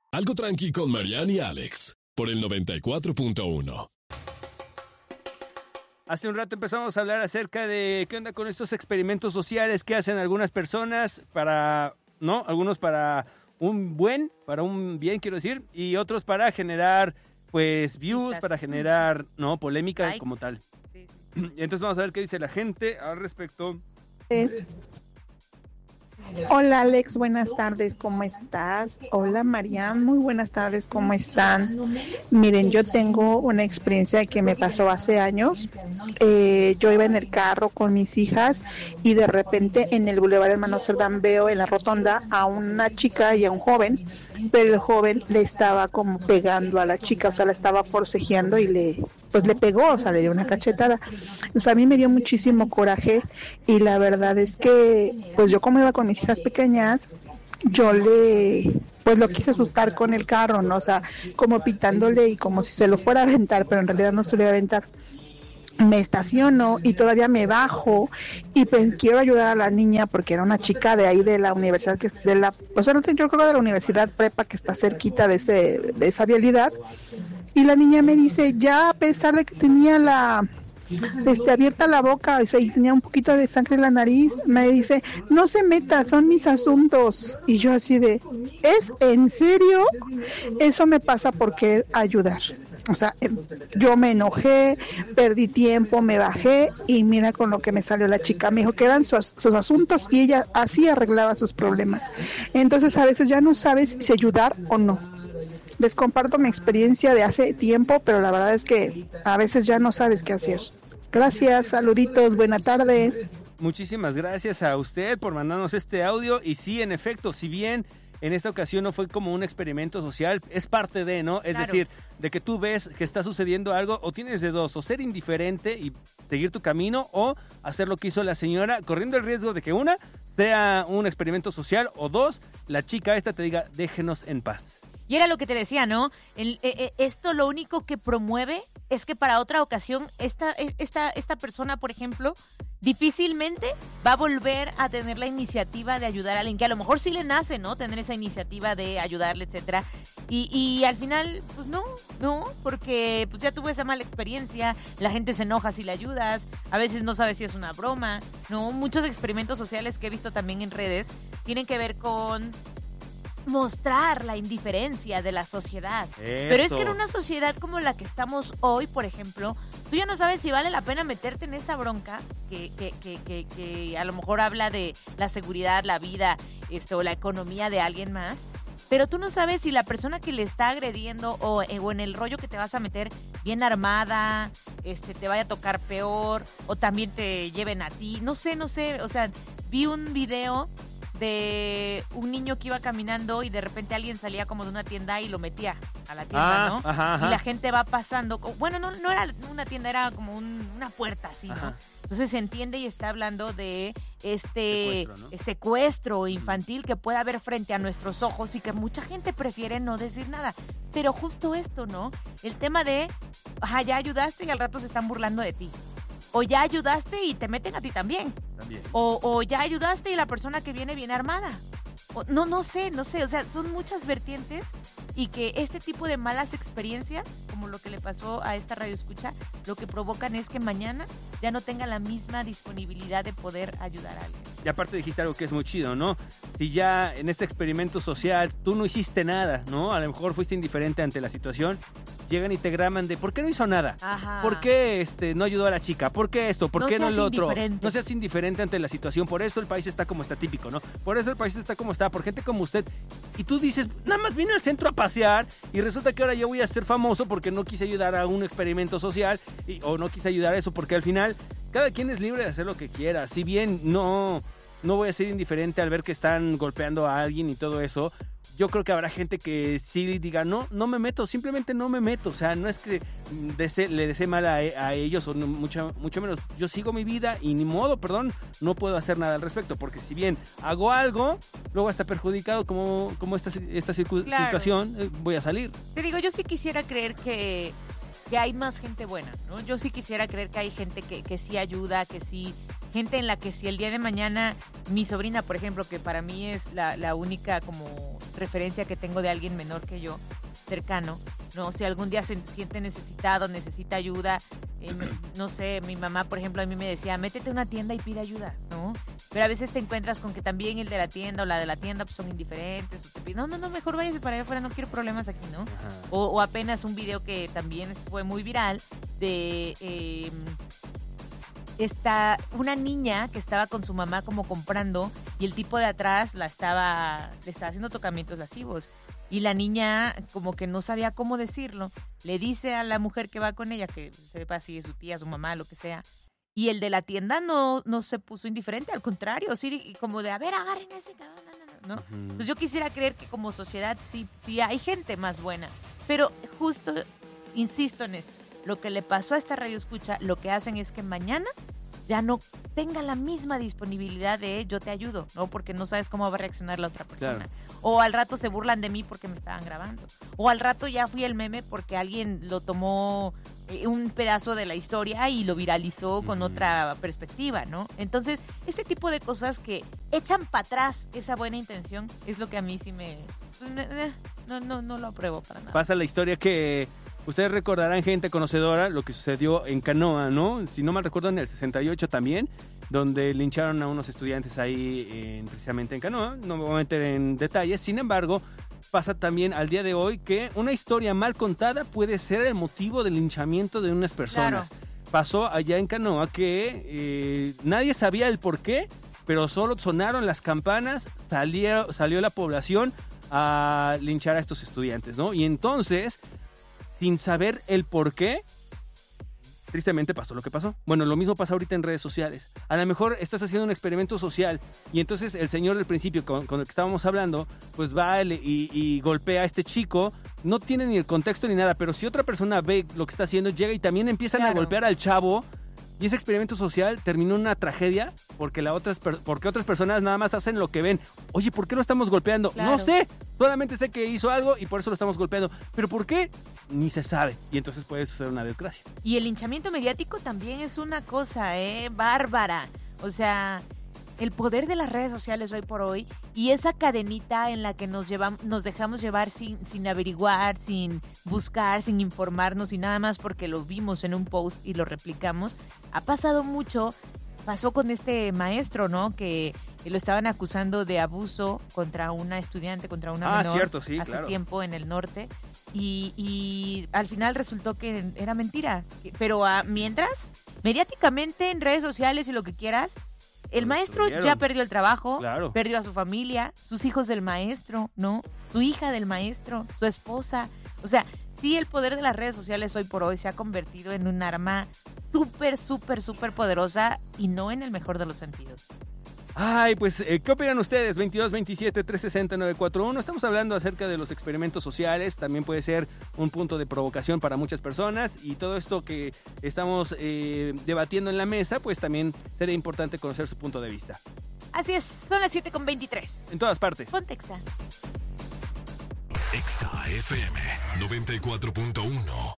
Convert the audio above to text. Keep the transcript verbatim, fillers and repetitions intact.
Algo tranqui con Marianne y Alex, por el noventa y cuatro punto uno. Hace un rato empezamos a hablar acerca de qué onda con estos experimentos sociales que hacen algunas personas para, ¿no? Algunos para un buen, para un bien, quiero decir, y otros para generar, pues, views, Vistas. Para generar, ¿no? Polémica Likes. Como tal. Sí, sí. Entonces vamos a ver qué dice la gente al respecto. Eh. Hola Alex, buenas tardes, ¿cómo estás? Hola Marianne, muy buenas tardes, ¿cómo están? Miren, yo tengo una experiencia que me pasó hace años. Eh, yo iba en el carro con mis hijas y de repente en el Boulevard Hermano Cerdán veo en la rotonda a una chica y a un joven, pero el joven le estaba como pegando a la chica, o sea, la estaba forcejeando y le, pues le pegó, o sea, le dio una cachetada. Entonces a mí me dio muchísimo coraje y la verdad es que, pues yo como iba con mis hijas pequeñas, yo le, pues lo quise asustar con el carro, ¿no? O sea, como pitándole y como si se lo fuera a aventar, pero en realidad no se lo iba a aventar. Me estaciono y todavía me bajo y pues quiero ayudar a la niña porque era una chica de ahí de la universidad, que de la, o sea, no sé, yo creo de la universidad prepa que está cerquita de ese, de esa vialidad, y la niña me dice, ya a pesar de que tenía la Este, abierta la boca, o sea, y tenía un poquito de sangre en la nariz, me dice, no se meta, son mis asuntos. Y yo así de, ¿es en serio? Eso me pasa por querer ayudar. O sea, yo me enojé, perdí tiempo, me bajé y mira con lo que me salió la chica. Me dijo que eran sus, sus asuntos y ella así arreglaba sus problemas. Entonces a veces ya no sabes si ayudar o no. Les comparto mi experiencia de hace tiempo, pero la verdad es que a veces ya no sabes qué hacer. Gracias, saluditos, buena tarde. Muchísimas gracias a usted por mandarnos este audio. Y sí, en efecto, si bien en esta ocasión no fue como un experimento social, es parte de, ¿no? Es claro. decir, de que tú ves que está sucediendo algo, o tienes de dos, o ser indiferente y seguir tu camino, o hacer lo que hizo la señora, corriendo el riesgo de que una, sea un experimento social, o dos, la chica esta te diga, déjenos en paz. Y era lo que te decía, ¿no? El, eh, esto lo único que promueve es que para otra ocasión esta, esta, esta persona, por ejemplo, difícilmente va a volver a tener la iniciativa de ayudar a alguien, que a lo mejor sí le nace, ¿no? Tener esa iniciativa de ayudarle, etcétera. Y, y al final, pues no, no, porque pues ya tuvo esa mala experiencia, la gente se enoja si le ayudas, a veces no sabes si es una broma, ¿no? Muchos experimentos sociales que he visto también en redes tienen que ver con mostrar la indiferencia de la sociedad. Eso. Pero es que en una sociedad como la que estamos hoy, por ejemplo, tú ya no sabes si vale la pena meterte en esa bronca que, que, que, que, que a lo mejor habla de la seguridad, la vida, este, o la economía de alguien más, pero tú no sabes si la persona que le está agrediendo o, o en el rollo que te vas a meter bien armada, este, te vaya a tocar peor, o también te lleven a ti, no sé, no sé, o sea, vi un video de un niño que iba caminando y de repente alguien salía como de una tienda y lo metía a la tienda, ah, ¿no? Ajá, ajá. Y la gente va pasando, bueno, no, no era una tienda, era como un, una puerta así, ajá. ¿no? Entonces se entiende y está hablando de este secuestro, ¿no? secuestro infantil que puede haber frente a nuestros ojos y que mucha gente prefiere no decir nada. Pero justo esto, ¿no? El tema de, ajá, ya ayudaste y al rato se están burlando de ti. O ya ayudaste y te meten a ti también. También. O, o ya ayudaste y la persona que viene viene armada. O, no, no sé, no sé. O sea, son muchas vertientes y que este tipo de malas experiencias, como lo que le pasó a esta radio escucha, lo que provocan es que mañana ya no tenga la misma disponibilidad de poder ayudar a alguien. Y aparte dijiste algo que es muy chido, ¿no? Si ya en este experimento social tú no hiciste nada, ¿no? A lo mejor fuiste indiferente ante la situación, llegan y te graman de ¿por qué no hizo nada? Ajá. ¿Por qué este, no ayudó a la chica? ¿Por qué esto? ¿Por no qué no lo otro? Indiferente. No seas indiferente ante la situación. Por eso el país está como está, típico, ¿no? Por eso el país está como está, por gente como usted. Y tú dices, nada más vine al centro a pasear y resulta que ahora yo voy a ser famoso porque no quise ayudar a un experimento social y, o no quise ayudar a eso, porque al final cada quien es libre de hacer lo que quiera. Si bien no, no voy a ser indiferente al ver que están golpeando a alguien y todo eso, yo creo que habrá gente que sí diga, no, no me meto, simplemente no me meto. O sea, no es que desee, le desee mal a, a ellos o no, mucho, mucho menos. Yo sigo mi vida y ni modo, perdón, no puedo hacer nada al respecto. Porque si bien hago algo, luego está perjudicado como, como esta, esta circu- claro. situación, eh, voy a salir. Te digo, yo sí quisiera creer que, que hay más gente buena, ¿no? Yo sí quisiera creer que hay gente que, que sí ayuda, que sí... Gente en la que si el día de mañana mi sobrina, por ejemplo, que para mí es la, la única como referencia que tengo de alguien menor que yo, cercano, ¿no? Si algún día se siente necesitado, necesita ayuda, eh, no sé, mi mamá, por ejemplo, a mí me decía, métete a una tienda y pide ayuda, ¿no? Pero a veces te encuentras con que también el de la tienda o la de la tienda pues, son indiferentes, o te piden, no, no, no, mejor váyase para allá afuera, no quiero problemas aquí, ¿no? O, o apenas un video que también fue muy viral de... Eh, está una niña que estaba con su mamá como comprando y el tipo de atrás la estaba, le estaba haciendo tocamientos lascivos. Y la niña como que no sabía cómo decirlo. Le dice a la mujer que va con ella, que sepa si es su tía, su mamá, lo que sea. Y el de la tienda no, no se puso indiferente, al contrario, sí, como de, a ver, agarren ese cabrón, no, no, no. Uh-huh. Entonces yo quisiera creer que como sociedad sí, sí hay gente más buena. Pero justo, insisto en esto, lo que le pasó a esta radio escucha, lo que hacen es que mañana ya no tenga la misma disponibilidad de yo te ayudo, ¿no? Porque no sabes cómo va a reaccionar la otra persona. Claro. O al rato se burlan de mí porque me estaban grabando. O al rato ya fui el meme porque alguien lo tomó eh, un pedazo de la historia y lo viralizó con uh-huh. otra perspectiva, ¿no? Entonces, este tipo de cosas que echan para atrás esa buena intención es lo que a mí sí me... No, no, no lo apruebo para nada. Pasa la historia que... Ustedes recordarán, gente conocedora, lo que sucedió en Canoa, ¿no? Si no mal recuerdo, en el sesenta y ocho también, donde lincharon a unos estudiantes ahí en, precisamente en Canoa. No me voy a meter en detalles. Sin embargo, pasa también al día de hoy que una historia mal contada puede ser el motivo del linchamiento de unas personas. Claro. Pasó allá en Canoa que eh, nadie sabía el por qué, pero solo sonaron las campanas, salió, salió la población a linchar a estos estudiantes, ¿no? Y entonces... sin saber el por qué, tristemente pasó lo que pasó. Bueno, lo mismo pasa ahorita en redes sociales. A lo mejor estás haciendo un experimento social y entonces el señor del principio con, con el que estábamos hablando, pues va y, y golpea a este chico. No tiene ni el contexto ni nada, pero si otra persona ve lo que está haciendo, llega y también empiezan claro. a golpear al chavo. Y ese experimento social terminó en una tragedia porque, la otras, porque otras personas nada más hacen lo que ven. Oye, ¿por qué lo estamos golpeando? Claro. No sé, solamente sé que hizo algo y por eso lo estamos golpeando. ¿Pero por qué? Ni se sabe. Y entonces puede suceder una desgracia. Y el linchamiento mediático también es una cosa, ¿eh? Bárbara. O sea... el poder de las redes sociales hoy por hoy y esa cadenita en la que nos llevamos, nos dejamos llevar sin, sin averiguar, sin buscar, sin informarnos y nada más porque lo vimos en un post y lo replicamos, ha pasado mucho. Pasó con este maestro, ¿no? Que lo estaban acusando de abuso contra una estudiante, contra una ah, menor cierto, sí, hace claro. tiempo en el norte y, y al final resultó que era mentira. Pero a, mientras, mediáticamente en redes sociales y lo que quieras, el maestro ya perdió el trabajo, claro. perdió a su familia, sus hijos del maestro, ¿no? Su hija del maestro, su esposa. O sea, sí, el poder de las redes sociales hoy por hoy se ha convertido en un arma súper, súper, súper poderosa y no en el mejor de los sentidos. Ay, pues, eh, ¿qué opinan ustedes? veintidós veintisiete trescientos sesenta nueve cuatro uno. Estamos hablando acerca de los experimentos sociales. También puede ser un punto de provocación para muchas personas. Y todo esto que estamos eh, debatiendo en la mesa, pues también sería importante conocer su punto de vista. Así es, son las siete con veintitrés. En todas partes. Ponte Exa. Exa F M noventa y cuatro punto uno.